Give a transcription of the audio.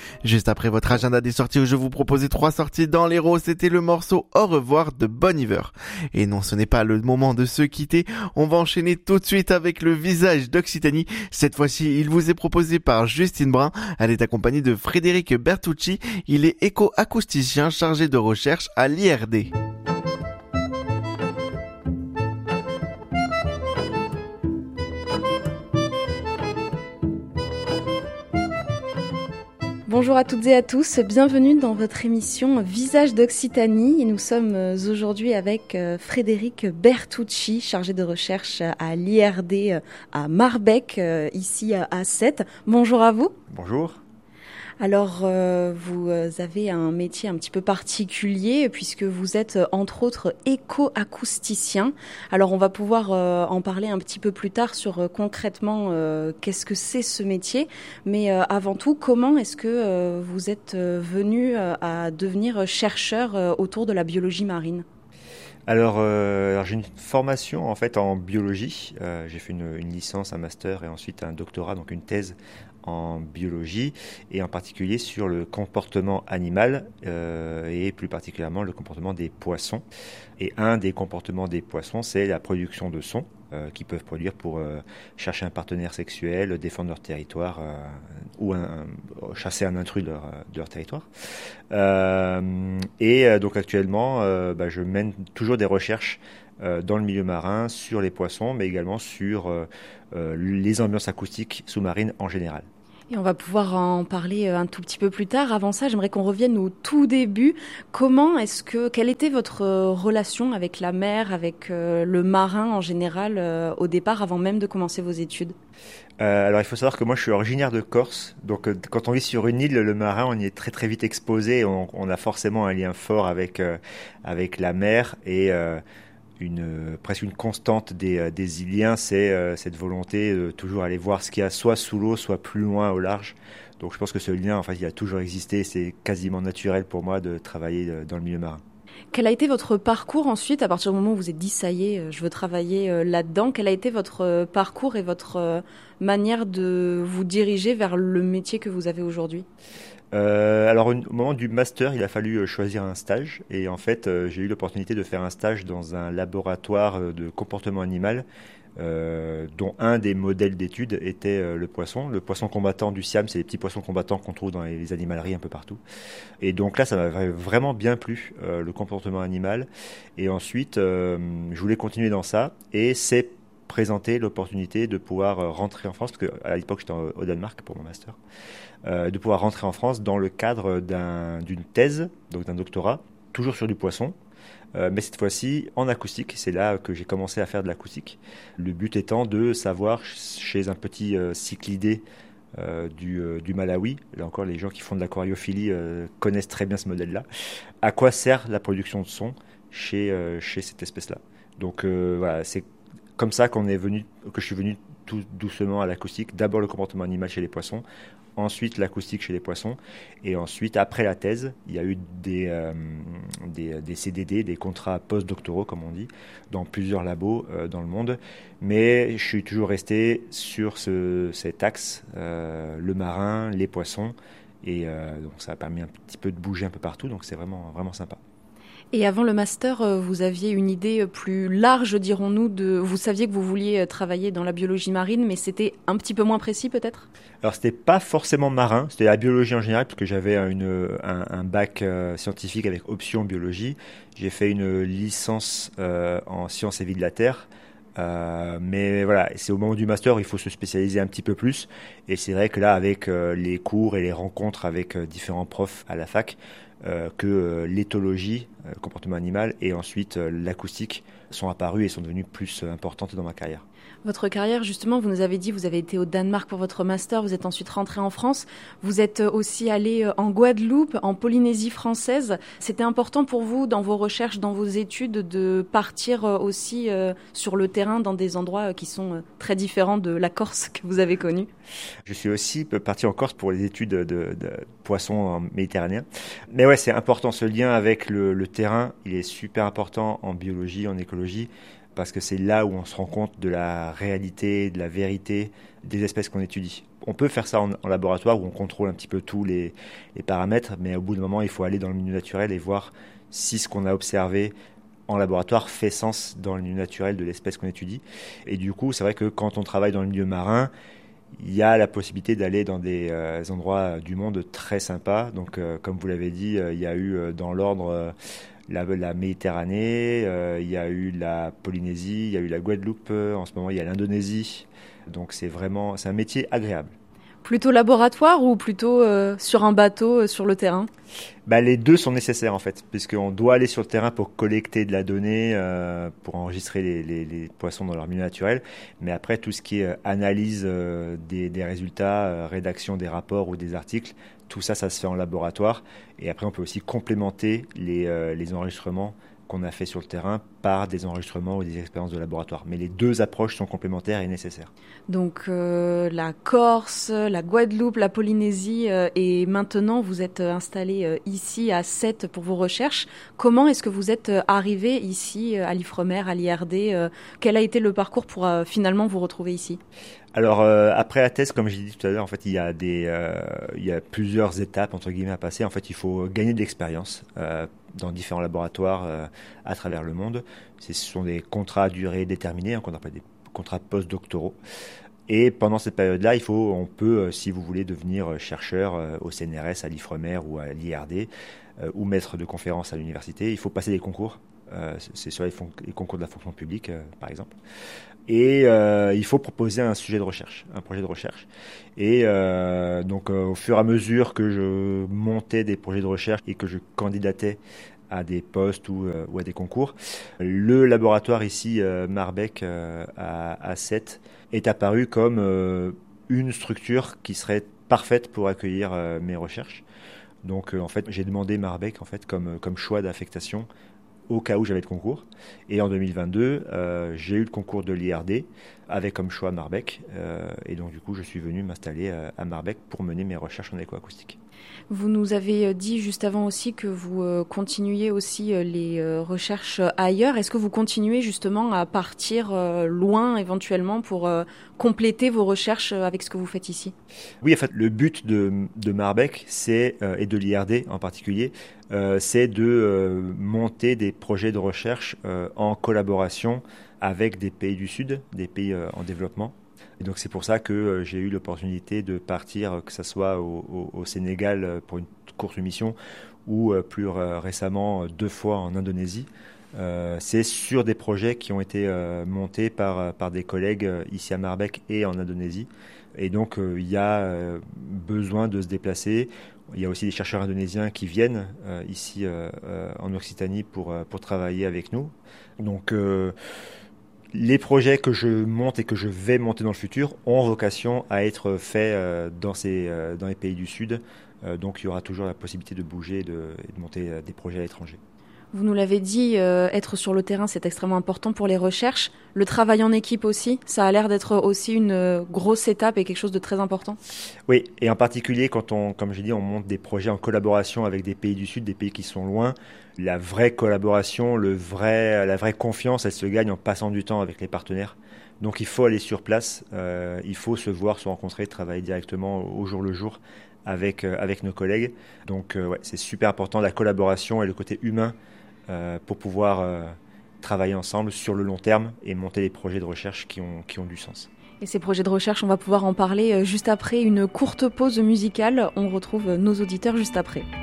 Juste après votre agenda des sorties où je vous proposais 3 sorties dans l'Hérault, c'était le morceau Au revoir de Bon Iver. Et non, ce n'est pas le moment de se quitter, on va enchaîner tout de suite avec le visage d'Occitanie. Cette fois-ci, il vous est proposé par Justine Brun, elle est accompagnée de Frédéric Bertucci, il est éco-acousticien chargé de recherche à l'IRD. Bonjour à toutes et à tous, bienvenue dans votre émission Visage d'Occitanie. Nous sommes aujourd'hui avec Frédéric Bertucci, chargé de recherche à l'IRD à Marbec, ici à Sète. Bonjour à vous. Bonjour. Alors, vous avez un métier un petit peu particulier puisque vous êtes entre autres éco-acousticien. Alors, on va pouvoir en parler un petit peu plus tard sur concrètement qu'est-ce que c'est ce métier. Mais avant tout, comment est-ce que vous êtes venu à devenir chercheur autour de la biologie marine ? Alors, j'ai une formation en fait en biologie. J'ai fait une licence, un master et ensuite un doctorat, donc une thèse en biologie et en particulier sur le comportement animal et plus particulièrement le comportement des poissons. Et un des comportements des poissons, c'est la production de sons qu'ils peuvent produire pour chercher un partenaire sexuel, défendre leur territoire ou chasser un intrus de leur territoire. Donc actuellement, je mène toujours des recherches dans le milieu marin sur les poissons, mais également sur les ambiances acoustiques sous-marines en général. Et on va pouvoir en parler un tout petit peu plus tard. Avant ça, j'aimerais qu'on revienne au tout début. Quelle était votre relation avec la mer, avec le marin en général au départ, avant même de commencer vos études ? Alors il faut savoir que moi je suis originaire de Corse, donc quand on vit sur une île, le marin on y est très très vite exposé, on a forcément un lien fort avec la mer et presque une constante des Iliens, c'est cette volonté de toujours aller voir ce qu'il y a soit sous l'eau, soit plus loin au large. Donc je pense que ce lien, en fait, il a toujours existé. C'est quasiment naturel pour moi de travailler dans le milieu marin. Quel a été votre parcours ensuite, à partir du moment où vous vous êtes dit, ça y est, je veux travailler là-dedans? Quel a été votre parcours et votre manière de vous diriger vers le métier que vous avez aujourd'hui? Alors au moment du master, il a fallu choisir un stage et en fait j'ai eu l'opportunité de faire un stage dans un laboratoire de comportement animal dont un des modèles d'études était le poisson combattant du Siam. C'est les petits poissons combattants qu'on trouve dans les animaleries un peu partout. Et donc là ça m'avait vraiment bien plu, le comportement animal, et ensuite je voulais continuer dans ça et c'est présenter l'opportunité de pouvoir rentrer en France, parce qu'à l'époque j'étais au Danemark pour mon master, de pouvoir rentrer en France dans le cadre d'une thèse, donc d'un doctorat, toujours sur du poisson, mais cette fois-ci en acoustique. C'est là que j'ai commencé à faire de l'acoustique. Le but étant de savoir chez un petit cyclidé du Malawi, là encore les gens qui font de l'aquariophilie connaissent très bien ce modèle-là, à quoi sert la production de son chez cette espèce-là. Donc voilà, c'est comme ça que je suis venu tout doucement à l'acoustique. D'abord le comportement animal chez les poissons, ensuite l'acoustique chez les poissons, et ensuite, après la thèse, il y a eu des CDD, des contrats post-doctoraux, comme on dit, dans plusieurs labos dans le monde. Mais je suis toujours resté sur cet axe, le marin, les poissons, et donc ça a permis un petit peu de bouger un peu partout, donc c'est vraiment, vraiment sympa. Et avant le master, vous aviez une idée plus large, dirons-nous, vous saviez que vous vouliez travailler dans la biologie marine, mais c'était un petit peu moins précis peut-être ? Alors c'était pas forcément marin, c'était la biologie en général, parce que j'avais un bac scientifique avec option biologie. J'ai fait une licence en sciences et vie de la Terre. Mais voilà, c'est au moment du master où il faut se spécialiser un petit peu plus. Et c'est vrai que là, avec les cours et les rencontres avec différents profs à la fac, que l'éthologie, le comportement animal, et ensuite l'acoustique sont apparus et sont devenus plus importantes dans ma carrière. Votre carrière, justement, vous nous avez dit, vous avez été au Danemark pour votre master, vous êtes ensuite rentré en France, vous êtes aussi allé en Guadeloupe, en Polynésie française. C'était important pour vous, dans vos recherches, dans vos études, de partir aussi sur le terrain dans des endroits qui sont très différents de la Corse que vous avez connue? Je suis aussi parti en Corse pour les études de poissons méditerranéens. Mais ouais, c'est important, ce lien avec le terrain, il est super important en biologie, en écologie, parce que c'est là où on se rend compte de la réalité, de la vérité des espèces qu'on étudie. on peut faire ça en laboratoire où on contrôle un petit peu tous les paramètres, mais au bout d'un moment, il faut aller dans le milieu naturel et voir si ce qu'on a observé en laboratoire fait sens dans le milieu naturel de l'espèce qu'on étudie. Et du coup, c'est vrai que quand on travaille dans le milieu marin, il y a la possibilité d'aller dans des endroits du monde très sympas. Donc, comme vous l'avez dit, il y a eu dans l'ordre la Méditerranée, il y a eu la Polynésie, il y a eu la Guadeloupe, en ce moment il y a l'Indonésie. Donc c'est un métier agréable. Plutôt laboratoire ou plutôt sur un bateau, sur le terrain ? Les deux sont nécessaires en fait, puisqu'on doit aller sur le terrain pour collecter de la donnée, pour enregistrer les poissons dans leur milieu naturel. Mais après, tout ce qui est analyse des résultats, rédaction des rapports ou des articles, tout ça, ça se fait en laboratoire. Et après, on peut aussi complémenter les enregistrements qu'on a fait sur le terrain par des enregistrements ou des expériences de laboratoire. Mais les deux approches sont complémentaires et nécessaires. Donc la Corse, la Guadeloupe, la Polynésie et maintenant vous êtes installé ici à Sète pour vos recherches. Comment est-ce que vous êtes arrivé ici à l'Ifremer, à l'IRD ? Quel a été le parcours pour finalement vous retrouver ici ? Alors après la thèse, comme j'ai dit tout à l'heure, en fait il y a plusieurs étapes entre guillemets à passer. En fait, il faut gagner de l'expérience dans différents laboratoires à travers le monde. Ce sont des contrats à durée déterminée, qu'on appelle des contrats post-doctoraux. Et pendant cette période-là, on peut, si vous voulez, devenir chercheur au CNRS, à l'Ifremer ou à l'IRD, ou maître de conférence à l'université. Il faut passer des concours. C'est sur les concours de la fonction publique, par exemple. Et il faut proposer un projet de recherche. Et donc, au fur et à mesure que je montais des projets de recherche et que je candidatais à des postes ou à des concours, le laboratoire ici, Marbec, à Sète, est apparu comme une structure qui serait parfaite pour accueillir mes recherches. Donc, en fait, j'ai demandé Marbec en fait, comme choix d'affectation au cas où j'avais le concours. Et en 2022, j'ai eu le concours de l'IRD avec comme choix Marbec. Et donc, du coup, je suis venu m'installer à Marbec pour mener mes recherches en écoacoustique. Vous nous avez dit juste avant aussi que vous continuiez aussi les recherches ailleurs. Est-ce que vous continuez justement à partir loin éventuellement pour compléter vos recherches avec ce que vous faites ici ? Oui, en fait, le but de Marbec, et de l'IRD en particulier, c'est de monter des projets de recherche en collaboration avec des pays du Sud, des pays en développement. Et donc c'est pour ça que j'ai eu l'opportunité de partir, que ce soit au Sénégal pour une courte mission ou plus récemment 2 fois en Indonésie. C'est sur des projets qui ont été montés par des collègues ici à Marbec et en Indonésie. Et donc il y a besoin de se déplacer. Il y a aussi des chercheurs indonésiens qui viennent ici en Occitanie pour travailler avec nous. Donc les projets que je monte et que je vais monter dans le futur ont vocation à être faits dans les pays du Sud. Donc il y aura toujours la possibilité de bouger et de monter des projets à l'étranger. Vous nous l'avez dit, être sur le terrain, c'est extrêmement important pour les recherches. Le travail en équipe aussi, ça a l'air d'être aussi une grosse étape et quelque chose de très important. Oui, et en particulier quand comme je dis, on monte des projets en collaboration avec des pays du Sud, des pays qui sont loin. La vraie collaboration, la vraie confiance, elle se gagne en passant du temps avec les partenaires. Donc il faut aller sur place, il faut se voir, se rencontrer, travailler directement au jour le jour avec nos collègues. Donc ouais, c'est super important, la collaboration et le côté humain pour pouvoir travailler ensemble sur le long terme et monter des projets de recherche qui ont du sens. Et ces projets de recherche, on va pouvoir en parler juste après une courte pause musicale. On retrouve nos auditeurs juste après.